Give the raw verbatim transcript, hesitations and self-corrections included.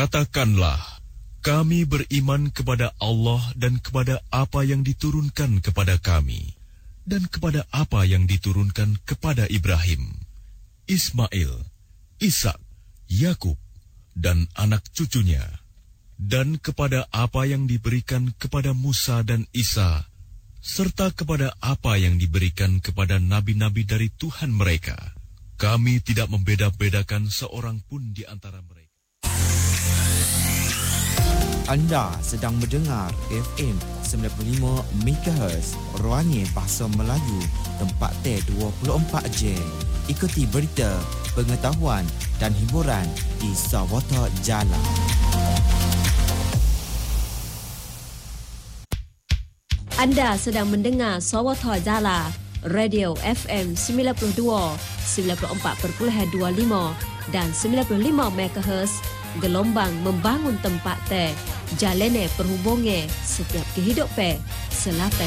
Katakanlah, kami beriman kepada Allah dan kepada apa yang diturunkan kepada kami, dan kepada apa yang diturunkan kepada Ibrahim, Ismail, Ishak, Yakub, dan anak cucunya, dan kepada apa yang diberikan kepada Musa dan Isa, serta kepada apa yang diberikan kepada nabi-nabi dari Tuhan mereka. Kami tidak membeda-bedakan seorang pun di antara mereka. Anda sedang mendengar F M sembilan puluh lima megahertz Ruangnya Bahasa Melayu, tempat T dua puluh empat jam. Ikuti berita, pengetahuan dan hiburan di Sawata Jalan. Anda sedang mendengar Sawata Jala, Radio F M sembilan puluh dua, sembilan puluh empat perpuluhan dua puluh lima dan sembilan puluh lima megahertz, gelombang membangun tempat teh, jalene perhubungan setiap kehidupan, selapan